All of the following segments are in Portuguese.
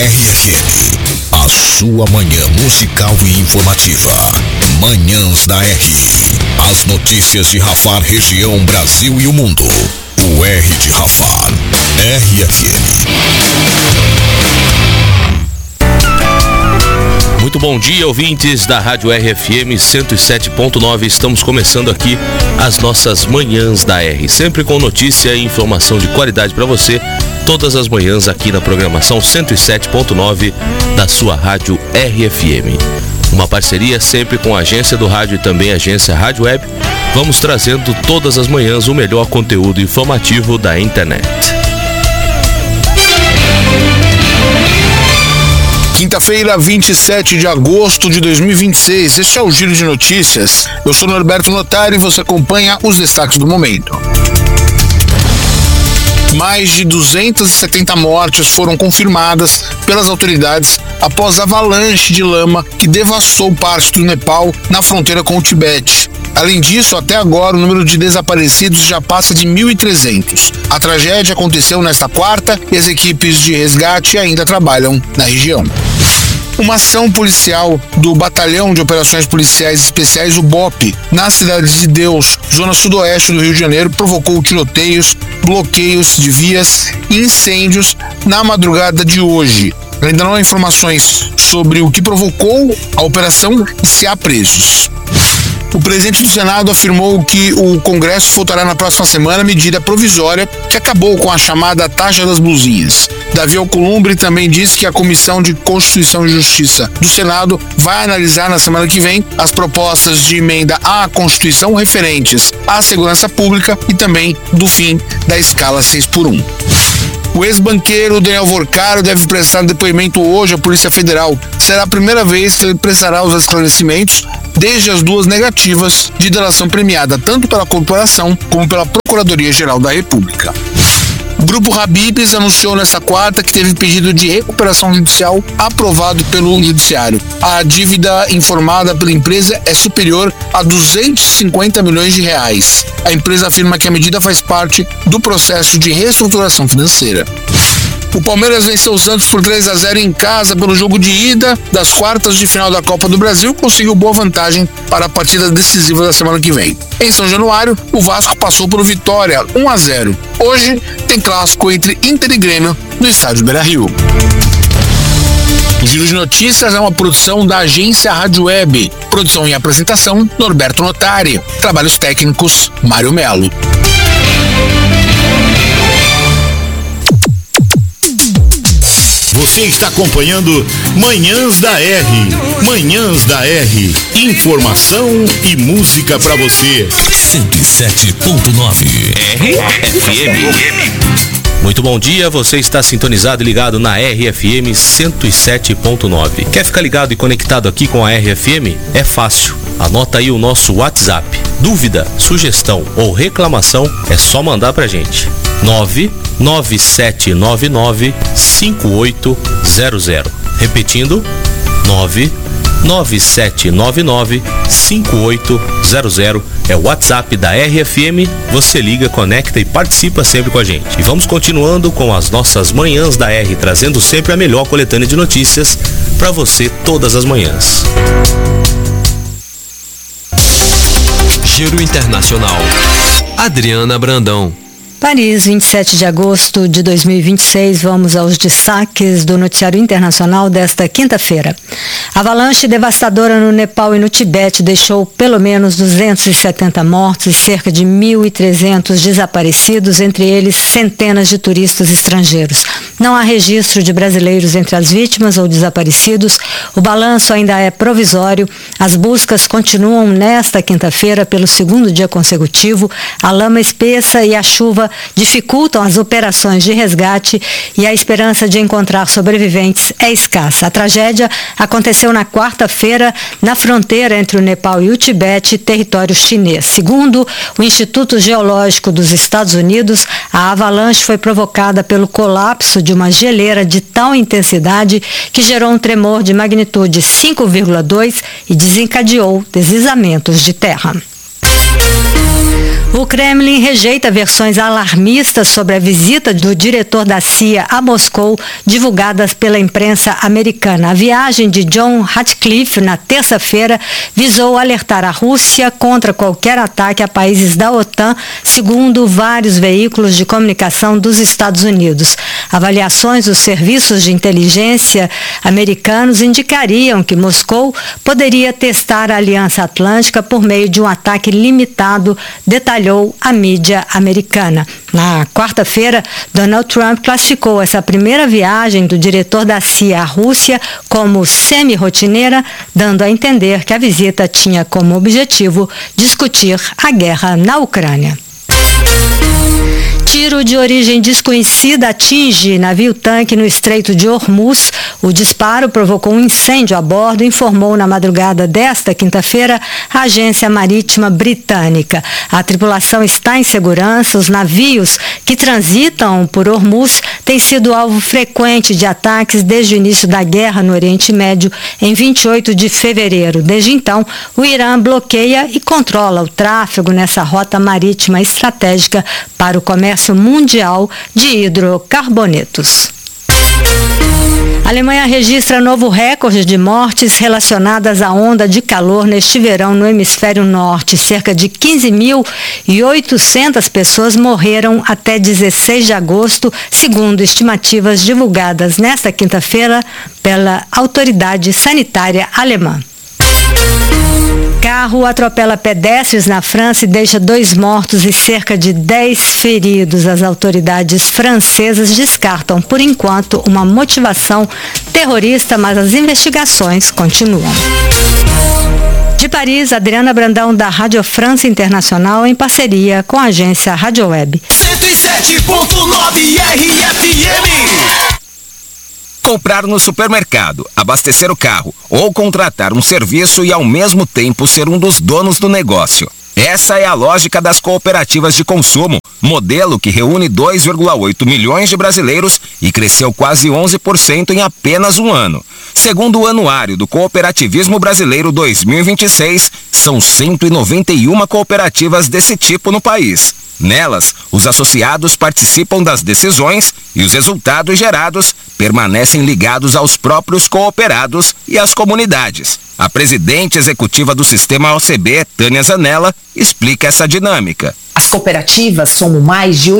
RFM, a sua manhã musical e informativa. Manhãs da R. As notícias de Rafar, região, Brasil e o mundo. O R de Rafar. RFM. Muito bom dia, ouvintes da Rádio RFM 107.9. Estamos começando aqui as nossas Manhãs da R, sempre com notícia e informação de qualidade para você, todas as manhãs aqui na programação 107.9 da sua Rádio RFM. Uma parceria sempre com a Agência do Rádio e também a Agência Rádio Web. Vamos trazendo todas as manhãs o melhor conteúdo informativo da internet. Quinta-feira, 27 de agosto de 2026, este é o Giro de Notícias. Eu sou Norberto Notari e você acompanha os destaques do momento. Mais de 270 mortes foram confirmadas pelas autoridades após a avalanche de lama que devastou parte do Nepal na fronteira com o Tibete. Além disso, até agora o número de desaparecidos já passa de 1.300. A tragédia aconteceu nesta quarta e as equipes de resgate ainda trabalham na região. Uma ação policial do Batalhão de Operações Policiais Especiais, o BOP, na Cidade de Deus, zona sudoeste do Rio de Janeiro, provocou tiroteios, bloqueios de vias e incêndios na madrugada de hoje. Ainda não há informações sobre o que provocou a operação e se há presos. O presidente do Senado afirmou que o Congresso votará na próxima semana medida provisória que acabou com a chamada taxa das blusinhas. Davi Alcolumbre também disse que a Comissão de Constituição e Justiça do Senado vai analisar na semana que vem as propostas de emenda à Constituição referentes à segurança pública e também do fim da escala 6x1. O ex-banqueiro Daniel Vorcaro deve prestar depoimento hoje à Polícia Federal. Será a primeira vez que ele prestará os esclarecimentos desde as duas negativas de delação premiada tanto pela corporação como pela Procuradoria-Geral da República. O Grupo Habib's anunciou nesta quarta que teve pedido de recuperação judicial aprovado pelo Judiciário. A dívida informada pela empresa é superior a 250 milhões de reais. A empresa afirma que a medida faz parte do processo de reestruturação financeira. O Palmeiras venceu o Santos por 3-0 em casa pelo jogo de ida das quartas de final da Copa do Brasil e conseguiu boa vantagem para a partida decisiva da semana que vem. Em São Januário, o Vasco passou por Vitória 1-0. Hoje tem clássico entre Inter e Grêmio no estádio Beira-Rio. O Giro de Notícias é uma produção da Agência Rádio Web. Produção e apresentação, Norberto Notari. Trabalhos técnicos, Mário Melo. Você está acompanhando Manhãs da R. Manhãs da R. Informação e música para você. 107.9 RFM. Muito bom dia, você está sintonizado e ligado na RFM 107.9. Quer ficar ligado e conectado aqui com a RFM? É fácil. Anota aí o nosso WhatsApp. Dúvida, sugestão ou reclamação é só mandar pra gente. 99799-5800. Repetindo, 99799-5800 é o WhatsApp da RFM. Você liga, conecta e participa sempre com a gente. E vamos continuando com as nossas Manhãs da R, trazendo sempre a melhor coletânea de notícias para você todas as manhãs. Giro Internacional. Adriana Brandão. Paris, 27 de agosto de 2026, vamos aos destaques do noticiário internacional desta quinta-feira. Avalanche devastadora no Nepal e no Tibete deixou pelo menos 270 mortos e cerca de 1.300 desaparecidos, entre eles centenas de turistas estrangeiros. Não há registro de brasileiros entre as vítimas ou desaparecidos. O balanço ainda é provisório. As buscas continuam nesta quinta-feira pelo segundo dia consecutivo. A lama espessa e a chuva dificultam as operações de resgate e a esperança de encontrar sobreviventes é escassa. A tragédia aconteceu na quarta-feira na fronteira entre o Nepal e o Tibete, território chinês. Segundo o Instituto Geológico dos Estados Unidos, a avalanche foi provocada pelo colapso de uma geleira de tal intensidade que gerou um tremor de magnitude 5,2 e desencadeou deslizamentos de terra. O Kremlin rejeita versões alarmistas sobre a visita do diretor da CIA a Moscou, divulgadas pela imprensa americana. A viagem de John Ratcliffe na terça-feira visou alertar a Rússia contra qualquer ataque a países da OTAN, segundo vários veículos de comunicação dos Estados Unidos. Avaliações dos serviços de inteligência americanos indicariam que Moscou poderia testar a Aliança Atlântica por meio de um ataque limitado, detalhou a mídia americana. Na quarta-feira, Donald Trump classificou essa primeira viagem do diretor da CIA à Rússia como semi-rotineira, dando a entender que a visita tinha como objetivo discutir a guerra na Ucrânia. Tiro de origem desconhecida atinge navio-tanque no Estreito de Hormuz. O disparo provocou um incêndio a bordo, informou na madrugada desta quinta-feira a agência marítima britânica. A tripulação está em segurança. Os navios que transitam por Hormuz têm sido alvo frequente de ataques desde o início da guerra no Oriente Médio, em 28 de fevereiro. Desde então, o Irã bloqueia e controla o tráfego nessa rota marítima estratégica para o comércio mundial de hidrocarbonetos. A Alemanha registra novo recorde de mortes relacionadas à onda de calor neste verão no hemisfério norte. Cerca de 15.800 pessoas morreram até 16 de agosto, segundo estimativas divulgadas nesta quinta-feira pela autoridade sanitária alemã. Carro atropela pedestres na França e deixa 2 mortos e cerca de 10 feridos. As autoridades francesas descartam, por enquanto, uma motivação terrorista, mas as investigações continuam. De Paris, Adriana Brandão, da Rádio France Internacional, em parceria com a agência Rádio Web. 107.9 RFM. Comprar no supermercado, abastecer o carro ou contratar um serviço e ao mesmo tempo ser um dos donos do negócio. Essa é a lógica das cooperativas de consumo, modelo que reúne 2,8 milhões de brasileiros e cresceu quase 11% em apenas um ano. Segundo o Anuário do Cooperativismo Brasileiro 2026, são 191 cooperativas desse tipo no país. Nelas, os associados participam das decisões e os resultados gerados permanecem ligados aos próprios cooperados e às comunidades. A presidente executiva do Sistema OCB, Tânia Zanella, explica essa dinâmica. As cooperativas somam mais de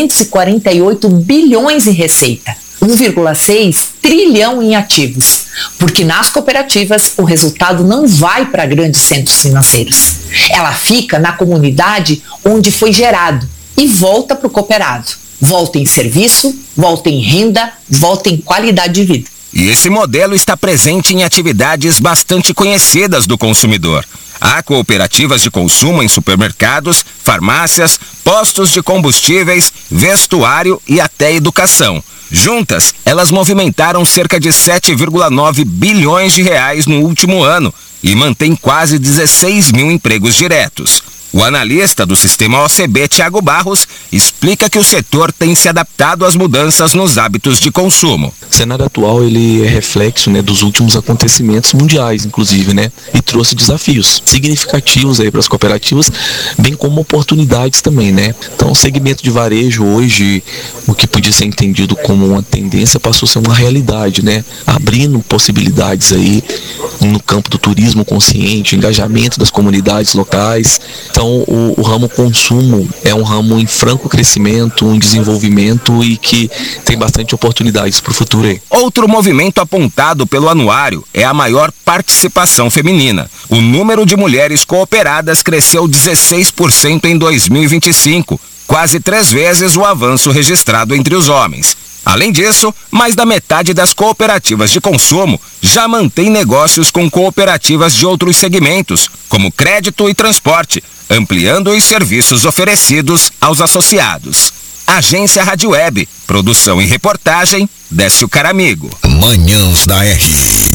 848 bilhões em receita, 1,6 trilhão em ativos, porque nas cooperativas o resultado não vai para grandes centros financeiros. Ela fica na comunidade onde foi gerado e volta para o cooperado. Volta em serviço, volta em renda, volta em qualidade de vida. E esse modelo está presente em atividades bastante conhecidas do consumidor. Há cooperativas de consumo em supermercados, farmácias, postos de combustíveis, vestuário e até educação. Juntas, elas movimentaram cerca de 7,9 bilhões de reais no último ano e mantêm quase 16 mil empregos diretos. O analista do Sistema OCB, Thiago Barros, explica que o setor tem se adaptado às mudanças nos hábitos de consumo. O cenário atual ele é reflexo, dos últimos acontecimentos mundiais, inclusive, e trouxe desafios significativos aí para as cooperativas, bem como oportunidades também, Então, o segmento de varejo hoje, o que podia ser entendido como uma tendência, passou a ser uma realidade, Abrindo possibilidades aí no campo do turismo consciente, engajamento das comunidades locais. Então, o ramo consumo é um ramo em franco crescimento, em desenvolvimento e que tem bastante oportunidades para o futuro aí. Outro movimento apontado pelo anuário é a maior participação feminina. O número de mulheres cooperadas cresceu 16% em 2025, quase 3 vezes o avanço registrado entre os homens. Além disso, mais da metade das cooperativas de consumo já mantém negócios com cooperativas de outros segmentos, como crédito e transporte, ampliando os serviços oferecidos aos associados. Agência Rádio Web, produção e reportagem, Décio Caramigo. Manhãs da R.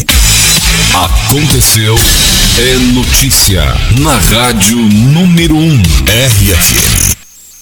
Aconteceu, é notícia na Rádio número 1, RFM.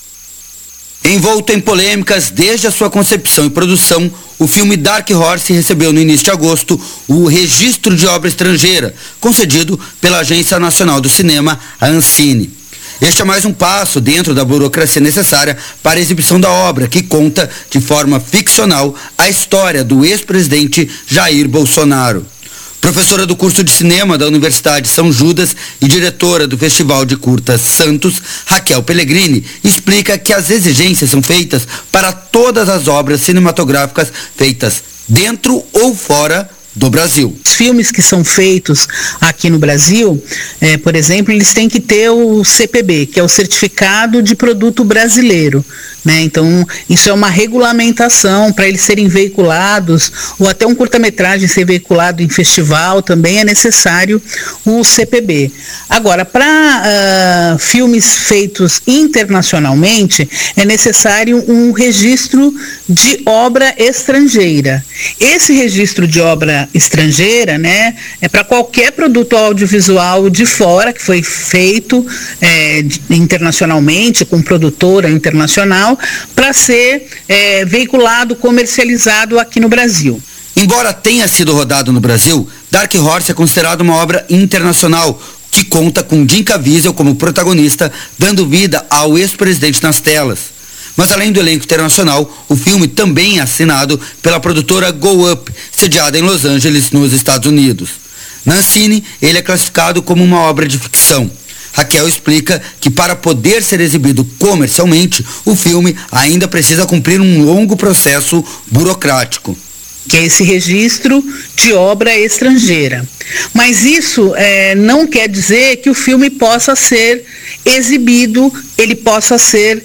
Envolto em polêmicas desde a sua concepção e produção, o filme Dark Horse recebeu no início de agosto o registro de obra estrangeira, concedido pela Agência Nacional do Cinema, a Ancine. Este é mais um passo dentro da burocracia necessária para a exibição da obra, que conta de forma ficcional a história do ex-presidente Jair Bolsonaro. Professora do curso de cinema da Universidade São Judas e diretora do Festival de Curtas Santos, Raquel Pellegrini, explica que as exigências são feitas para todas as obras cinematográficas feitas dentro ou fora do Brasil. Os filmes que são feitos aqui no Brasil, por exemplo, eles têm que ter o CPB, que é o Certificado de Produto Brasileiro, né? Então, isso é uma regulamentação para eles serem veiculados, ou até um curta-metragem ser veiculado em festival, também é necessário o CPB. Agora, para filmes feitos internacionalmente, é necessário um registro de obra estrangeira. Esse registro de obra estrangeira, né, é para qualquer produto audiovisual de fora que foi feito internacionalmente, com produtora internacional, para ser veiculado, comercializado aqui no Brasil. Embora tenha sido rodado no Brasil, Dark Horse é considerado uma obra internacional, que conta com Jim Caviezel como protagonista, dando vida ao ex-presidente nas telas. Mas além do elenco internacional, o filme também é assinado pela produtora Go Up, sediada em Los Angeles, nos Estados Unidos. Na Ancine, ele é classificado como uma obra de ficção. Raquel explica que para poder ser exibido comercialmente, o filme ainda precisa cumprir um longo processo burocrático. Que é esse registro de obra estrangeira. Mas isso não quer dizer que o filme possa ser exibido, ele possa ser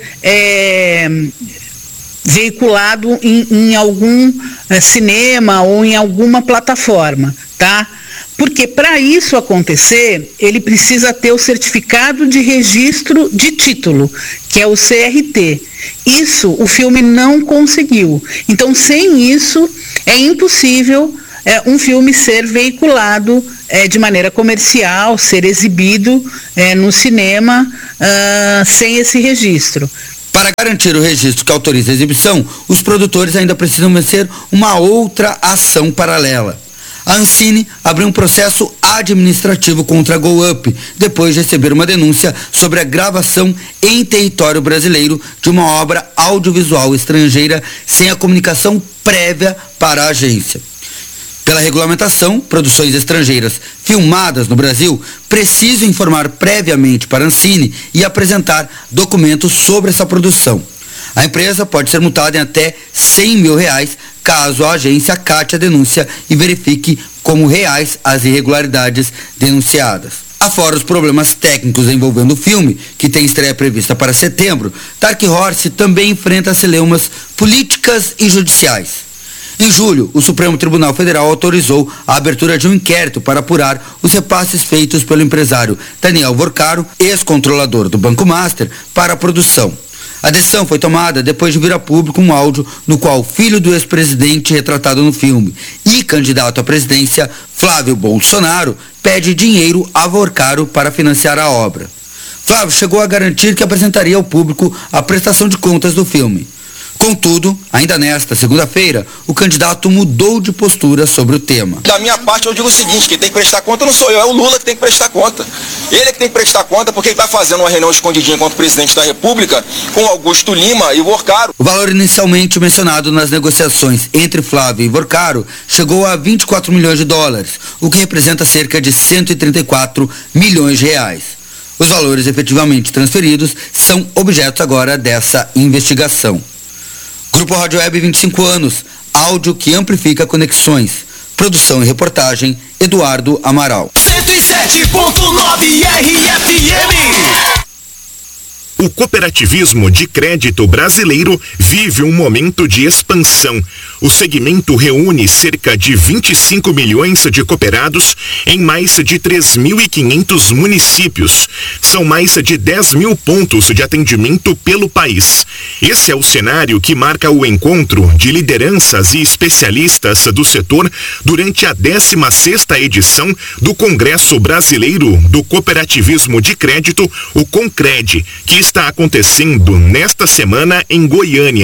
veiculado em algum cinema ou em alguma plataforma, tá? Porque para isso acontecer, ele precisa ter o certificado de registro de título, que é o CRT. Isso o filme não conseguiu. Então, sem isso, é impossível um filme ser veiculado de maneira comercial, ser exibido no cinema sem esse registro. Para garantir o registro que autoriza a exibição, os produtores ainda precisam vencer uma outra ação paralela. A Ancine abriu um processo administrativo contra a Go Up, depois de receber uma denúncia sobre a gravação em território brasileiro de uma obra audiovisual estrangeira sem a comunicação prévia para a agência. Pela regulamentação, produções estrangeiras filmadas no Brasil precisam informar previamente para a Ancine e apresentar documentos sobre essa produção. A empresa pode ser multada em até R$100 mil caso a agência acate a denúncia e verifique como reais as irregularidades denunciadas. Afora os problemas técnicos envolvendo o filme, que tem estreia prevista para setembro, Dark Horse também enfrenta celeumas políticas e judiciais. Em julho, o Supremo Tribunal Federal autorizou a abertura de um inquérito para apurar os repasses feitos pelo empresário Daniel Vorcaro, ex-controlador do Banco Master, para a produção. A decisão foi tomada depois de vir a público um áudio no qual o filho do ex-presidente retratado no filme e candidato à presidência, Flávio Bolsonaro, pede dinheiro a Vorcaro para financiar a obra. Flávio chegou a garantir que apresentaria ao público a prestação de contas do filme. Contudo, ainda nesta segunda-feira, o candidato mudou de postura sobre o tema. Da minha parte, eu digo o seguinte, quem tem que prestar conta não sou eu, é o Lula que tem que prestar conta. Ele é que tem que prestar conta porque ele está fazendo uma reunião escondidinha contra o presidente da República com Augusto Lima e Vorcaro. O valor inicialmente mencionado nas negociações entre Flávio e Vorcaro chegou a $24 milhões, o que representa cerca de R$134 milhões. Os valores efetivamente transferidos são objeto agora dessa investigação. Grupo Rádio Web 25 anos, áudio que amplifica conexões. Produção e reportagem, Eduardo Amaral. 107.9 RFM. O cooperativismo de crédito brasileiro vive um momento de expansão. O segmento reúne cerca de 25 milhões de cooperados em mais de 3.500 municípios. São mais de 10 mil pontos de atendimento pelo país. Esse é o cenário que marca o encontro de lideranças e especialistas do setor durante a 16ª edição do Congresso Brasileiro do Cooperativismo de Crédito, o CONCRED, que está acontecendo nesta semana em Goiânia.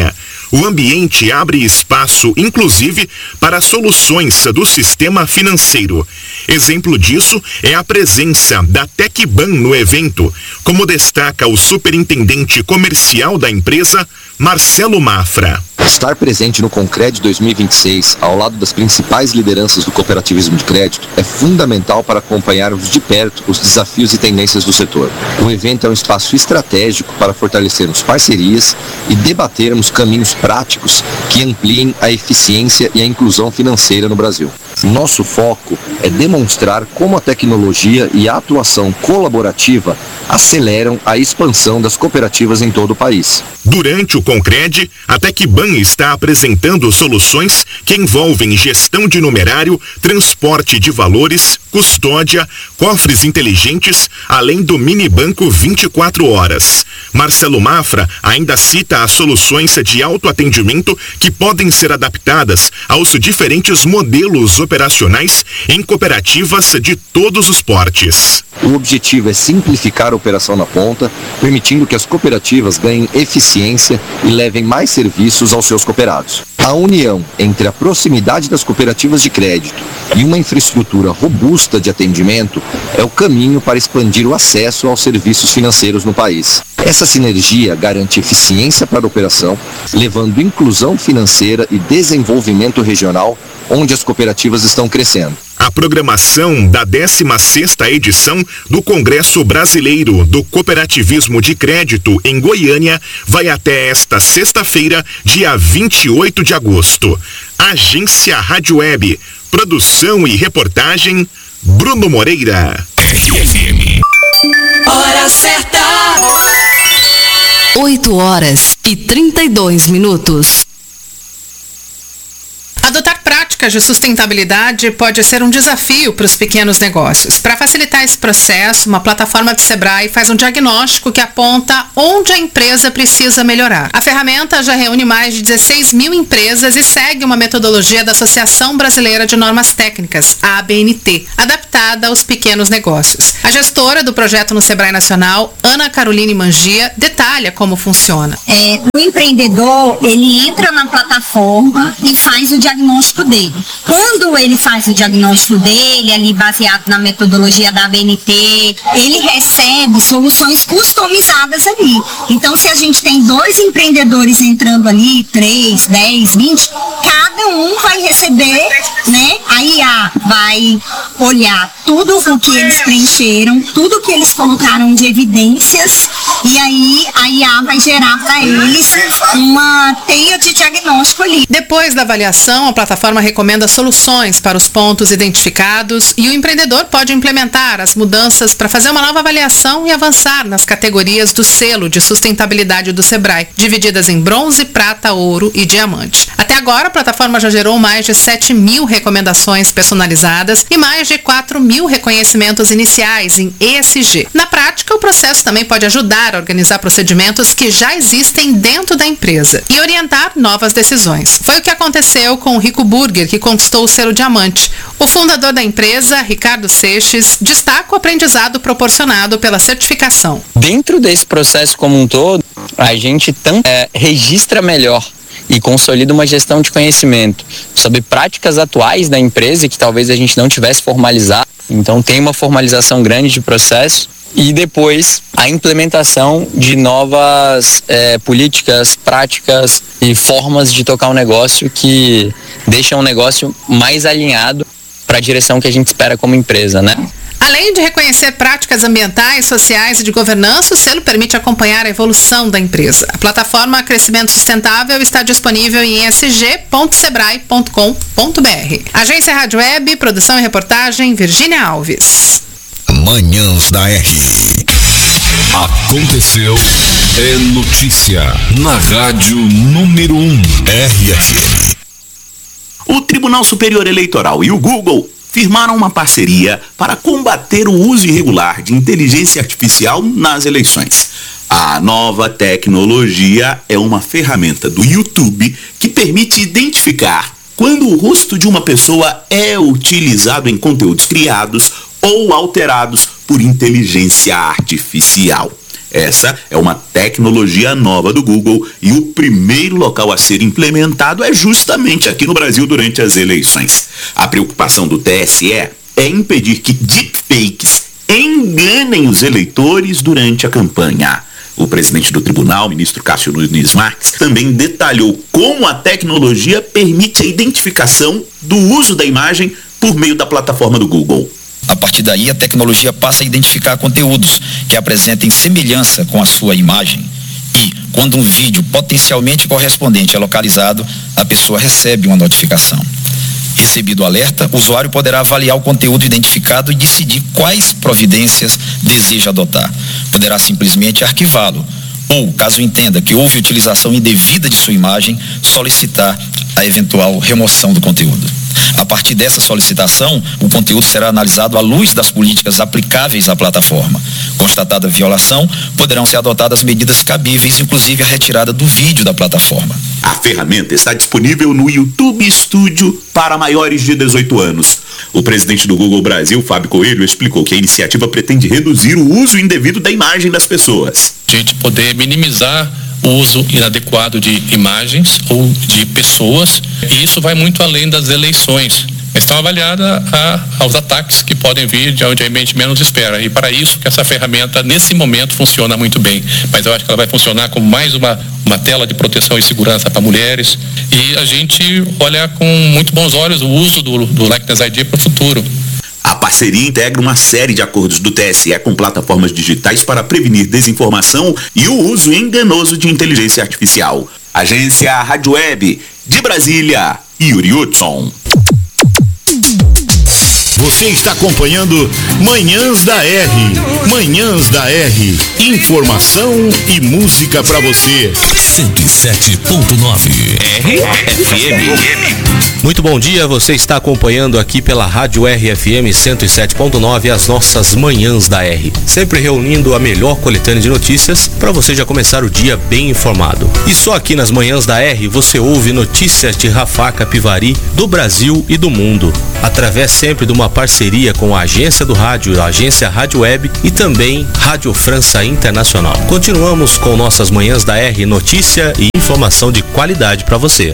O ambiente abre espaço, inclusive, para soluções do sistema financeiro. Exemplo disso é a presença da Tecban no evento, como destaca o superintendente comercial da empresa, Marcelo Mafra. Estar presente no Concred 2026, ao lado das principais lideranças do cooperativismo de crédito, é fundamental para acompanharmos de perto os desafios e tendências do setor. O evento é um espaço estratégico para fortalecermos parcerias e debatermos caminhos práticos que ampliem a eficiência e a inclusão financeira no Brasil. Nosso foco é demonstrar como a tecnologia e a atuação colaborativa aceleram a expansão das cooperativas em todo o país. Durante o Concred, a Tecban está apresentando soluções que envolvem gestão de numerário, transporte de valores, custódia, cofres inteligentes, além do mini banco 24 horas. Marcelo Mafra ainda cita as soluções de autoatendimento que podem ser adaptadas aos diferentes modelos operacionais em cooperativas de todos os portes. O objetivo é simplificar a operação na ponta, permitindo que as cooperativas ganhem eficiência e levem mais serviços aos seus cooperados. A união entre a proximidade das cooperativas de crédito e uma infraestrutura robusta de atendimento é o caminho para expandir o acesso aos serviços financeiros no país. Essa sinergia garante eficiência para a operação, levando inclusão financeira e desenvolvimento regional onde as cooperativas estão crescendo. A programação da 16ª edição do Congresso Brasileiro do Cooperativismo de Crédito em Goiânia vai até esta sexta-feira, dia 28 de agosto. Agência Rádio Web, produção e reportagem, Bruno Moreira. RFM. Hora certa. 8h32. Adotar práticas de sustentabilidade pode ser um desafio para os pequenos negócios. Para facilitar esse processo, uma plataforma do Sebrae faz um diagnóstico que aponta onde a empresa precisa melhorar. A ferramenta já reúne mais de 16 mil empresas e segue uma metodologia da Associação Brasileira de Normas Técnicas, a ABNT, adaptada aos pequenos negócios. A gestora do projeto no Sebrae Nacional, Ana Caroline Mangia, detalha como funciona. O empreendedor, ele entra na plataforma e faz o diagnóstico dele. Quando ele faz o diagnóstico dele, ali baseado na metodologia da ABNT, ele recebe soluções customizadas ali. Então, se a gente tem 2 empreendedores entrando ali, 3, 10, 20, cada um vai receber, né? A IA vai olhar tudo o que eles preencheram, tudo o que eles colocaram de evidências, e aí a IA vai gerar para eles uma teia de diagnóstico ali. Depois da avaliação, a plataforma recomenda soluções para os pontos identificados e o empreendedor pode implementar as mudanças para fazer uma nova avaliação e avançar nas categorias do selo de sustentabilidade do Sebrae, divididas em bronze, prata, ouro e diamante. Até agora, a plataforma já gerou mais de 7 mil recomendações personalizadas e mais de 4 mil reconhecimentos iniciais em ESG. Na prática, o processo também pode ajudar a organizar procedimentos que já existem dentro da empresa e orientar novas decisões. Foi o que aconteceu com o Rico Burger, que conquistou o selo diamante. O fundador da empresa, Ricardo Seixas, destaca o aprendizado proporcionado pela certificação. Dentro desse processo como um todo, a gente registra melhor e consolida uma gestão de conhecimento sobre práticas atuais da empresa que talvez a gente não tivesse formalizado. Então tem uma formalização grande de processo e depois a implementação de novas políticas, práticas e formas de tocar um negócio que deixam um negócio mais alinhado para a direção que a gente espera como empresa, né? Além de reconhecer práticas ambientais, sociais e de governança, o selo permite acompanhar a evolução da empresa. A plataforma Crescimento Sustentável está disponível em sg.sebrae.com.br. Agência Rádio Web, produção e reportagem, Virgínia Alves. Manhãs da R. Aconteceu, é notícia na Rádio número 1 RFM. O Tribunal Superior Eleitoral e o Google firmaram uma parceria para combater o uso irregular de inteligência artificial nas eleições. A nova tecnologia é uma ferramenta do YouTube que permite identificar quando o rosto de uma pessoa é utilizado em conteúdos criados ou alterados por inteligência artificial. Essa é uma tecnologia nova do Google e o primeiro local a ser implementado é justamente aqui no Brasil durante as eleições. A preocupação do TSE é impedir que deepfakes enganem os eleitores durante a campanha. O presidente do tribunal, ministro Cássio Nunes Marques, também detalhou como a tecnologia permite a identificação do uso da imagem por meio da plataforma do Google. A partir daí, a tecnologia passa a identificar conteúdos que apresentem semelhança com a sua imagem. E, quando um vídeo potencialmente correspondente é localizado, a pessoa recebe uma notificação. Recebido o alerta, o usuário poderá avaliar o conteúdo identificado e decidir quais providências deseja adotar. Poderá simplesmente arquivá-lo ou, caso entenda que houve utilização indevida de sua imagem, solicitar a eventual remoção do conteúdo. A partir dessa solicitação, o conteúdo será analisado à luz das políticas aplicáveis à plataforma. Constatada a violação, poderão ser adotadas medidas cabíveis, inclusive a retirada do vídeo da plataforma. A ferramenta está disponível no YouTube Studio para maiores de 18 anos. O presidente do Google Brasil, Fábio Coelho, explicou que a iniciativa pretende reduzir o uso indevido da imagem das pessoas. A gente poder minimizar o uso inadequado de imagens ou de pessoas, e isso vai muito além das eleições. Estão avaliadas aos ataques que podem vir de onde a gente menos espera, e para isso que essa ferramenta nesse momento funciona muito bem, mas eu acho que ela vai funcionar como mais uma tela de proteção e segurança para mulheres, e a gente olha com muito bons olhos o uso do Likeness ID para o futuro. A parceria integra uma série de acordos do TSE com plataformas digitais para prevenir desinformação e o uso enganoso de inteligência artificial. Agência Rádio Web, de Brasília, Yuri Hudson. Você está acompanhando Manhãs da R. Manhãs da R. Informação e música para você. 107.9 RFM. Muito bom dia, você está acompanhando aqui pela Rádio RFM 107.9 as nossas Manhãs da R. Sempre reunindo a melhor coletânea de notícias para você já começar o dia bem informado. E só aqui nas Manhãs da R você ouve notícias de Rafah Capivari, do Brasil e do mundo, através sempre de uma parceria com a agência do rádio, a agência Rádio Web e também Rádio França Internacional. Continuamos com nossas Manhãs da R, notícia e informação de qualidade para você.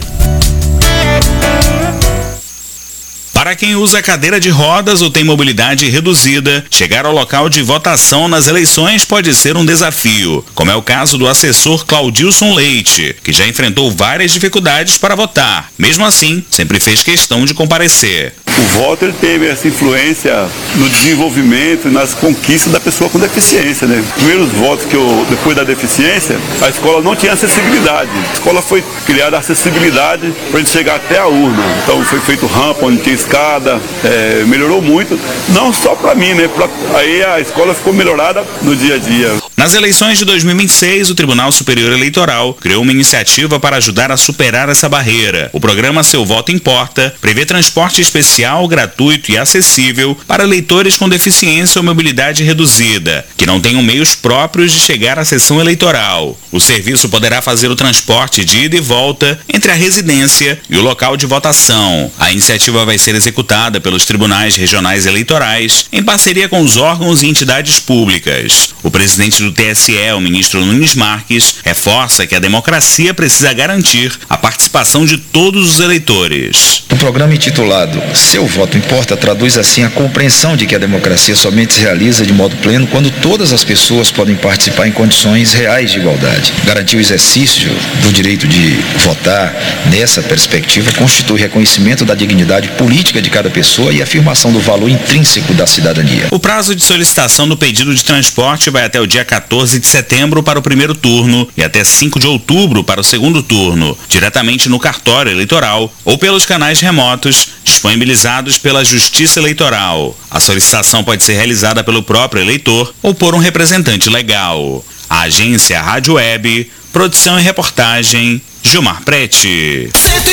Para quem usa cadeira de rodas ou tem mobilidade reduzida, chegar ao local de votação nas eleições pode ser um desafio, como é o caso do assessor Claudilson Leite, que já enfrentou várias dificuldades para votar. Mesmo assim, sempre fez questão de comparecer. O voto ele teve essa influência no desenvolvimento e nas conquistas da pessoa com deficiência, né? Os primeiros votos depois da deficiência, a escola não tinha acessibilidade. A escola foi criada a acessibilidade para a gente chegar até a urna. Então foi feito rampa onde tinha escada, melhorou muito, não só para mim, né? Aí a escola ficou melhorada no dia a dia. Nas eleições de 2026, o Tribunal Superior Eleitoral criou uma iniciativa para ajudar a superar essa barreira. O programa Seu Voto Importa prevê transporte especial, gratuito e acessível para eleitores com deficiência ou mobilidade reduzida, que não tenham meios próprios de chegar à sessão eleitoral. O serviço poderá fazer o transporte de ida e volta entre a residência e o local de votação. A iniciativa vai ser executada pelos tribunais regionais eleitorais em parceria com os órgãos e entidades públicas. O presidente do TSE, o ministro Nunes Marques, reforça que a democracia precisa garantir a participação de todos os eleitores. O programa intitulado Seu Voto Importa traduz assim a compreensão de que a democracia somente se realiza de modo pleno quando todas as pessoas podem participar em condições reais de igualdade. Garantir o exercício do direito de votar nessa perspectiva constitui reconhecimento da dignidade política de cada pessoa e afirmação do valor intrínseco da cidadania. O prazo de solicitação do pedido de transporte vai até o dia 14 de setembro para o primeiro turno e até 5 de outubro para o segundo turno, diretamente no cartório eleitoral ou pelos canais remotos disponibilizados pela Justiça Eleitoral. A solicitação pode ser realizada pelo próprio eleitor ou por um representante legal. A agência Rádio Web, produção e reportagem, Gilmar Prete.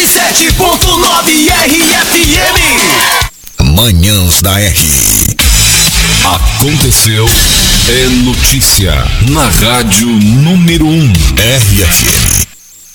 107.9 RFM. Manhãs da R. Aconteceu, é notícia na rádio número 1 RFM.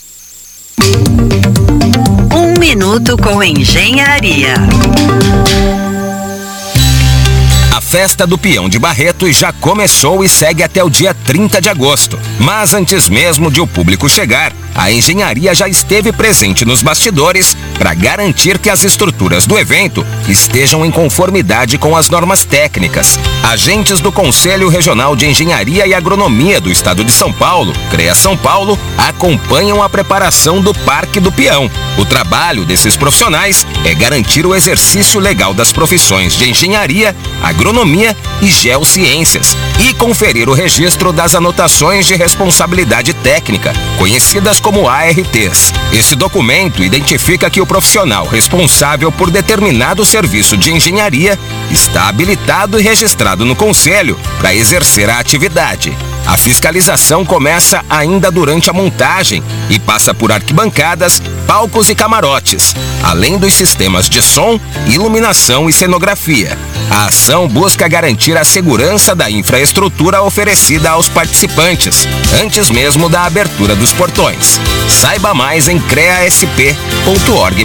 1 minuto com engenharia. A Festa do Peão de Barretos já começou e segue até o dia 30 de agosto. Mas antes mesmo de o público chegar, a engenharia já esteve presente nos bastidores para garantir que as estruturas do evento estejam em conformidade com as normas técnicas. Agentes do Conselho Regional de Engenharia e Agronomia do Estado de São Paulo, CREA São Paulo, acompanham a preparação do Parque do Peão. O trabalho desses profissionais é garantir o exercício legal das profissões de engenharia, agronomia e geociências e conferir o registro das anotações de responsabilidade técnica, conhecidas como ARTs. Esse documento identifica que o profissional responsável por determinado serviço de engenharia está habilitado e registrado no Conselho para exercer a atividade. A fiscalização começa ainda durante a montagem e passa por arquibancadas, palcos e camarotes, além dos sistemas de som, iluminação e cenografia. A ação busca garantir a segurança da infraestrutura oferecida aos participantes, antes mesmo da abertura dos portões. Saiba mais em creasp.org.br.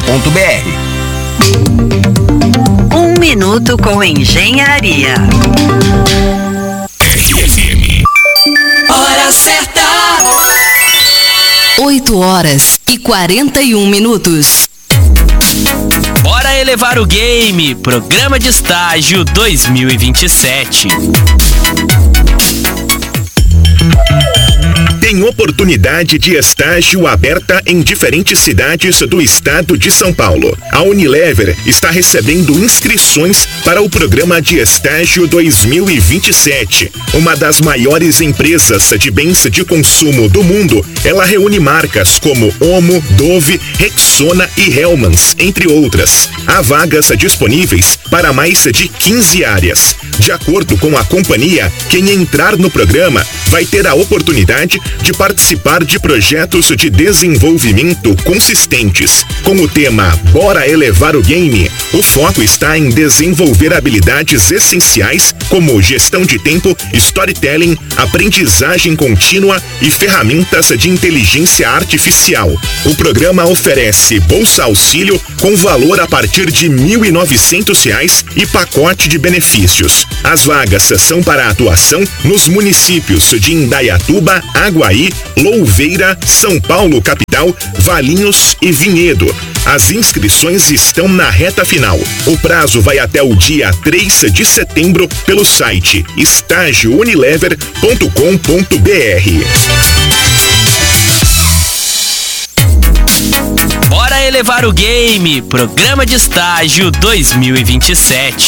1 minuto com engenharia. Hora certa. 8h41. Bora elevar o game, programa de estágio 2027. Tem oportunidade de estágio aberta em diferentes cidades do estado de São Paulo. A Unilever está recebendo inscrições para o programa de estágio 2027. Uma das maiores empresas de bens de consumo do mundo, ela reúne marcas como Omo, Dove, Rexona e Hellmann's, entre outras. Há vagas disponíveis para mais de 15 áreas. De acordo com a companhia, quem entrar no programa vai ter a oportunidade de participar de projetos de desenvolvimento consistentes. Com o tema Bora Elevar o Game, o foco está em desenvolver habilidades essenciais como gestão de tempo, storytelling, aprendizagem contínua e ferramentas de inteligência artificial. O programa oferece bolsa auxílio com valor a partir de R$ 1.900 e pacote de benefícios. As vagas são para atuação nos municípios de Indaiatuba, Aguaí, Louveira, São Paulo capital, Valinhos e Vinhedo. As inscrições estão na reta final. O prazo vai até o dia 3 de setembro pelo site estagiounilever.com.br. Bora elevar o game, programa de estágio 2027.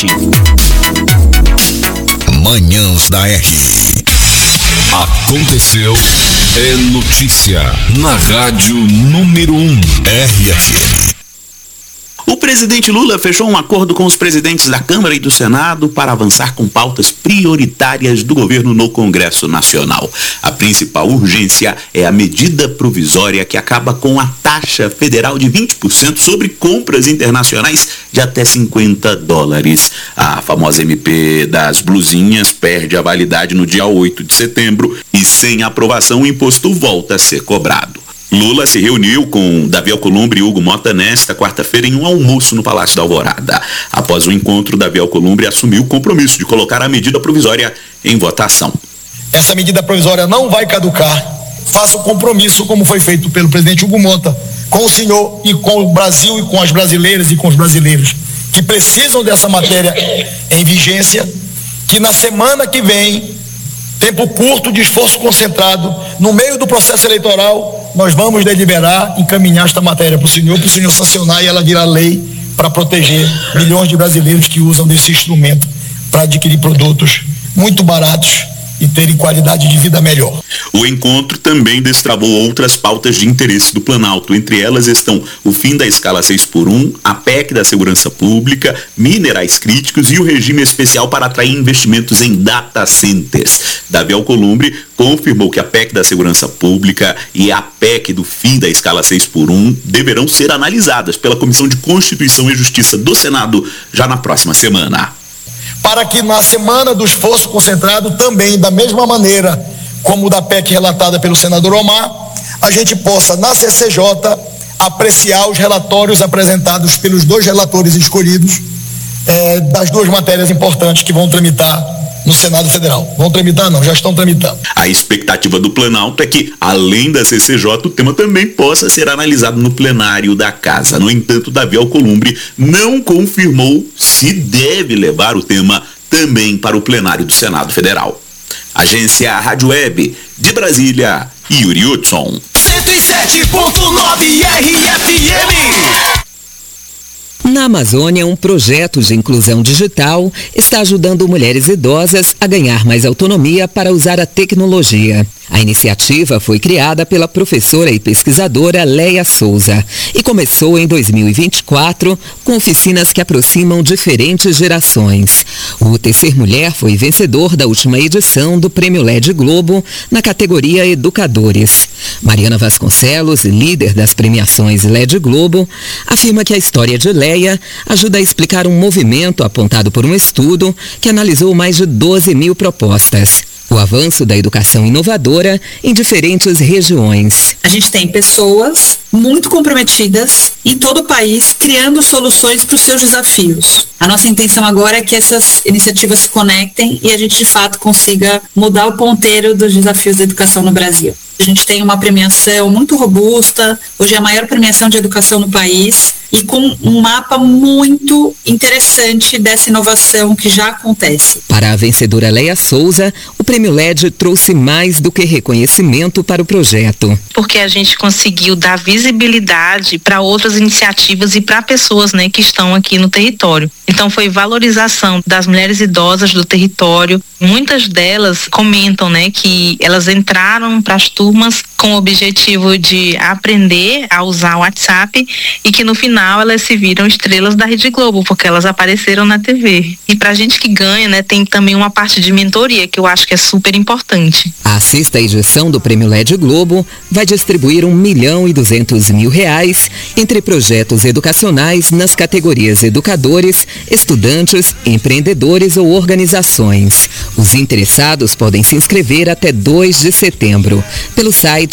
Manhãs da R. Aconteceu, é notícia na rádio número 1 RFM. O presidente Lula fechou um acordo com os presidentes da Câmara e do Senado para avançar com pautas prioritárias do governo no Congresso Nacional. A principal urgência é a medida provisória que acaba com a taxa federal de 20% sobre compras internacionais de até $50. A famosa MP das blusinhas perde a validade no dia 8 de setembro e, sem aprovação, o imposto volta a ser cobrado. Lula se reuniu com Davi Alcolumbre e Hugo Mota nesta quarta-feira em um almoço no Palácio da Alvorada. Após o encontro, Davi Alcolumbre assumiu o compromisso de colocar a medida provisória em votação. Essa medida provisória não vai caducar. Faça o compromisso, como foi feito pelo presidente Hugo Mota, com o senhor e com o Brasil e com as brasileiras e com os brasileiros que precisam dessa matéria em vigência, que na semana que vem, tempo curto de esforço concentrado, no meio do processo eleitoral, nós vamos deliberar, encaminhar esta matéria para o senhor sancionar e ela virar lei para proteger milhões de brasileiros que usam desse instrumento para adquirir produtos muito baratos e terem qualidade de vida melhor. O encontro também destravou outras pautas de interesse do Planalto. Entre elas estão o fim da escala 6x1, a PEC da segurança pública, minerais críticos e o regime especial para atrair investimentos em data centers. Davi Alcolumbre confirmou que a PEC da segurança pública e a PEC do fim da escala 6x1 deverão ser analisadas pela Comissão de Constituição e Justiça do Senado já na próxima semana. Para que na semana do esforço concentrado também, da mesma maneira como da PEC relatada pelo senador Omar, a gente possa, na CCJ, apreciar os relatórios apresentados pelos dois relatores escolhidos das duas matérias importantes que vão tramitar no Senado Federal. Vão tramitar? Não, já estão tramitando. A expectativa do Planalto é que, além da CCJ, o tema também possa ser analisado no plenário da Casa. No entanto, Davi Alcolumbre não confirmou se deve levar o tema também para o plenário do Senado Federal. Agência Rádio Web, de Brasília, Yuri Hudson. 107.9 RFM. Na Amazônia, um projeto de inclusão digital está ajudando mulheres idosas a ganhar mais autonomia para usar a tecnologia. A iniciativa foi criada pela professora e pesquisadora Leia Souza e começou em 2024 com oficinas que aproximam diferentes gerações. O Tecer Mulher foi vencedor da última edição do Prêmio LED Globo na categoria Educadores. Mariana Vasconcelos, líder das premiações LED Globo, afirma que a história de Leia ajuda a explicar um movimento apontado por um estudo que analisou mais de 12 mil propostas. O avanço da educação inovadora em diferentes regiões. A gente tem pessoas muito comprometidas em todo o país criando soluções para os seus desafios. A nossa intenção agora é que essas iniciativas se conectem e a gente de fato consiga mudar o ponteiro dos desafios da educação no Brasil. A gente tem uma premiação muito robusta, hoje é a maior premiação de educação no país e com um mapa muito interessante dessa inovação que já acontece. Para a vencedora Leia Souza, o Prêmio LED trouxe mais do que reconhecimento para o projeto. Porque a gente conseguiu dar visibilidade para outras iniciativas e para pessoas, né, que estão aqui no território. Então foi valorização das mulheres idosas do território. Muitas delas comentam, né, que elas entraram para as turmas com o objetivo de aprender a usar o WhatsApp e que no final elas se viram estrelas da Rede Globo, porque elas apareceram na TV. E pra gente que ganha, né, tem também uma parte de mentoria que eu acho que é super importante. A 6ª edição do Prêmio LED Globo vai distribuir R$1.200.000 entre projetos educacionais nas categorias educadores, estudantes, empreendedores ou organizações. Os interessados podem se inscrever até 2 de setembro pelo site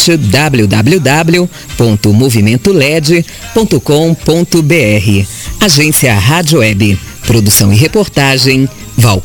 www.movimentoled.com.br. Agência Rádio Web. Produção e reportagem, Val